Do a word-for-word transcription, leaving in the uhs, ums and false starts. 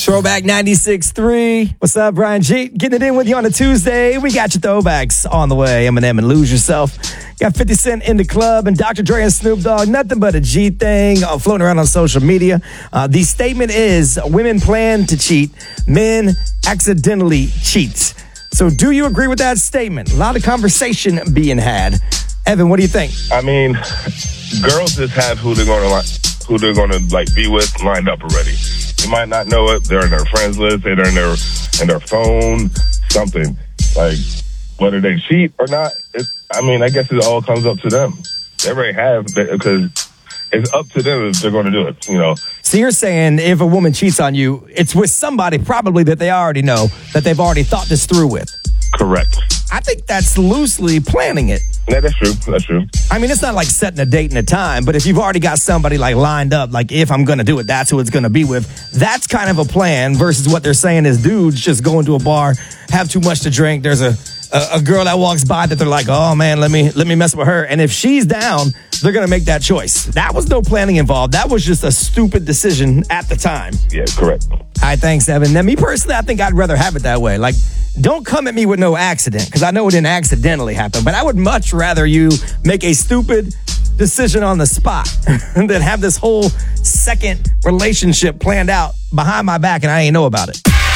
Throwback ninety-six point three. What's up, Brian G? Getting it in with you on a Tuesday. We got your throwbacks on the way. Eminem and Lose Yourself. Got fifty Cent in the club and Doctor Dre and Snoop Dogg. Nothing but a G thing uh, floating around on social media. Uh, the statement is women plan to cheat, men accidentally cheat. So do you agree with that statement? A lot of conversation being had. Evan, what do you think? I mean, girls just have who they're going to like, who they're going to like be with lined up already. You might not know it. They're in their friends list. They're in their in their phone. Something like whether they cheat or not. It, I mean, I guess it all comes up to them. They already have because it's up to them if they're going to do it. You know. So you're saying if a woman cheats on you, it's with somebody probably that they already know that they've already thought this through with. Correct. I think that's loosely planning it. Yeah, that's true. That's true. I mean, it's not like setting a date and a time, but if you've already got somebody like lined up, like if I'm going to do it, that's who it's going to be with. That's kind of a plan versus what they're saying is dudes just going to a bar, have too much to drink. There's a, a, a girl that walks by that they're like, oh man, let me, let me mess with her. And if she's down, they're going to make that choice. That was no planning involved. That was just a stupid decision at the time. Yeah, correct. All right, thanks, Evan. Now, me personally, I think I'd rather have it that way. Like, don't come at me with no accident, because I know it didn't accidentally happen, but I would much rather you make a stupid decision on the spot than have this whole second relationship planned out behind my back and I ain't know about it.